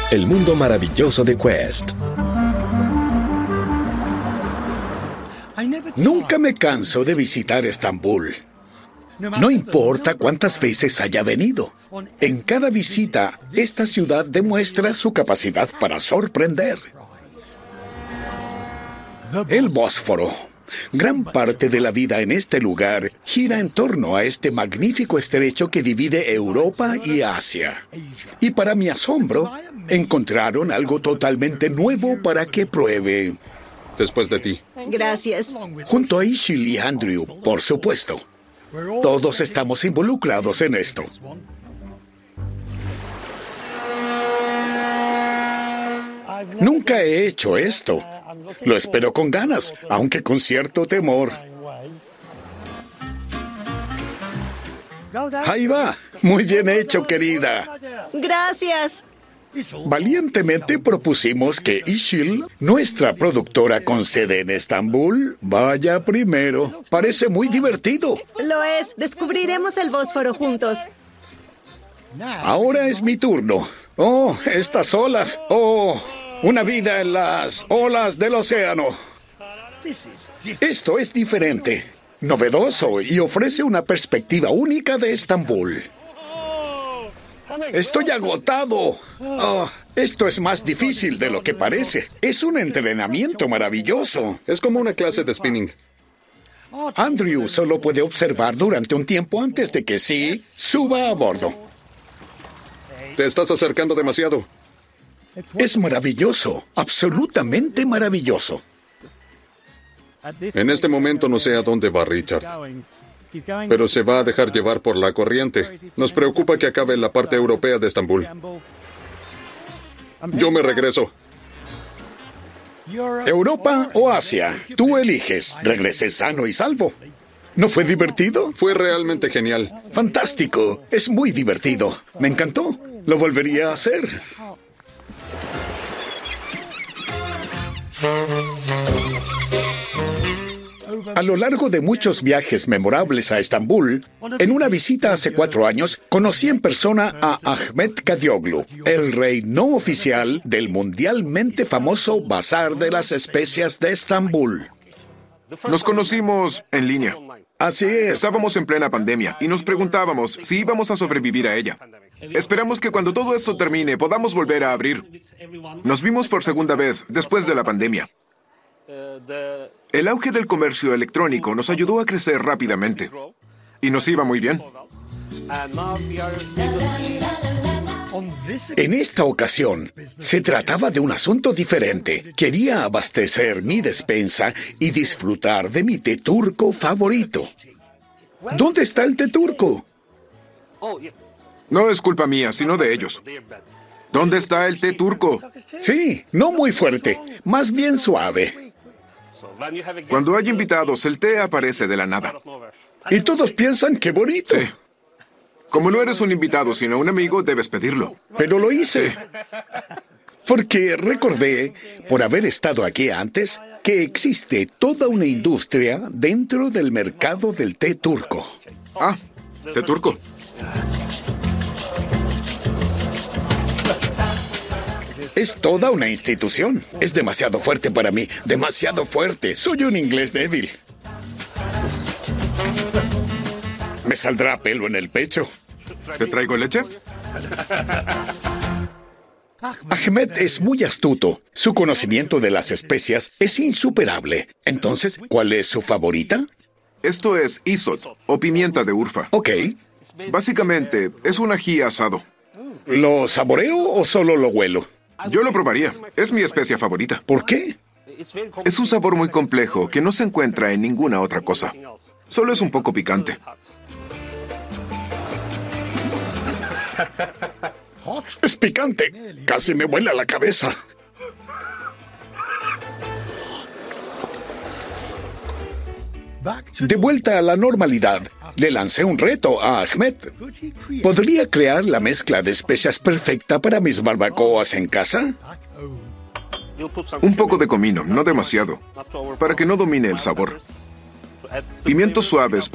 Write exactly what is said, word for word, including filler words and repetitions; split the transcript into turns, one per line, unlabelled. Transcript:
El mundo maravilloso de Quest.
Nunca me canso de visitar Estambul. No importa cuántas veces haya venido. En cada visita, esta ciudad demuestra su capacidad para sorprender. El Bósforo. Gran parte de la vida en este lugar gira en torno a este magnífico estrecho que divide Europa y Asia. Y para mi asombro, encontraron algo totalmente nuevo para que pruebe.
Después de ti.
Gracias.
Junto a Ishil y Andrew, por supuesto. Todos estamos involucrados en esto. Nunca he hecho esto. Lo espero con ganas, aunque con cierto temor. Ahí va. Muy bien hecho, querida.
Gracias.
Valientemente propusimos que Ishil, nuestra productora con sede en Estambul, vaya primero. Parece muy divertido.
Lo es. Descubriremos el Bósforo juntos.
Ahora es mi turno. Oh, estas olas. Oh, una vida en las olas del océano. Esto es diferente, novedoso y ofrece una perspectiva única de Estambul. Estoy agotado. Oh, esto es más difícil de lo que parece. Es un entrenamiento maravilloso.
Es como una clase de spinning.
Andrew solo puede observar durante un tiempo antes de que sí suba a bordo.
Te estás acercando demasiado.
Es maravilloso, absolutamente maravilloso.
En este momento no sé a dónde va Richard, pero se va a dejar llevar por la corriente. Nos preocupa que acabe en la parte europea de Estambul. Yo me regreso.
¿Europa o Asia? Tú eliges. Regresé sano y salvo. ¿No fue divertido?
Fue realmente genial.
Fantástico. Es muy divertido. Me encantó. Lo volvería a hacer. A lo largo de muchos viajes memorables a Estambul, en una visita hace cuatro años, conocí en persona a Ahmet Kadioglu, el rey no oficial del mundialmente famoso Bazar de las Especias de Estambul.
Nos conocimos en línea.
Así es.
Estábamos en plena pandemia y nos preguntábamos si íbamos a sobrevivir a ella. Esperamos que cuando todo esto termine podamos volver a abrir. Nos vimos por segunda vez después de la pandemia. El auge del comercio electrónico nos ayudó a crecer rápidamente. Y nos iba muy bien.
En esta ocasión, se trataba de un asunto diferente. Quería abastecer mi despensa y disfrutar de mi té turco favorito. ¿Dónde está el té turco?
No es culpa mía, sino de ellos. ¿Dónde está el té turco?
Sí, no muy fuerte, más bien suave.
Cuando hay invitados, el té aparece de la nada.
Y todos piensan qué bonito.
Sí. Como no eres un invitado, sino un amigo, debes pedirlo.
Pero lo hice.
Sí.
Porque recordé, por haber estado aquí antes, que existe toda una industria dentro del mercado del té turco.
Ah, té turco.
Es toda una institución. Es demasiado fuerte para mí. Demasiado fuerte. Soy un inglés débil. Me saldrá pelo en el pecho.
¿Te traigo leche?
Ahmet es muy astuto. Su conocimiento de las especias es insuperable. Entonces, ¿cuál es su favorita?
Esto es isot, o pimienta de Urfa.
Ok.
Básicamente, es un ají asado.
¿Lo saboreo o solo lo huelo?
Yo lo probaría. Es mi especia favorita.
¿Por qué?
Es un sabor muy complejo que no se encuentra en ninguna otra cosa. Solo es un poco picante.
Es picante. Casi me vuela la cabeza. De vuelta a la normalidad, le lancé un reto a Ahmet. ¿Podría crear la mezcla de especias perfecta para mis barbacoas en casa?
Un poco de comino, no demasiado, para que no domine el sabor. Pimientos suaves